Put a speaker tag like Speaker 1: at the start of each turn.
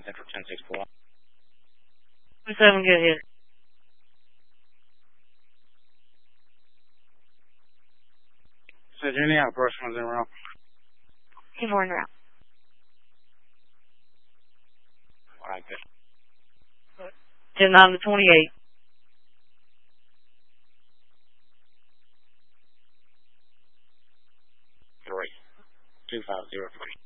Speaker 1: Central 10-6-4.
Speaker 2: 7, get hit.
Speaker 1: So, any approach ones in route?
Speaker 2: 4 en route.
Speaker 1: Alright, good.
Speaker 2: 10-9 to 28.
Speaker 1: Three. 2503.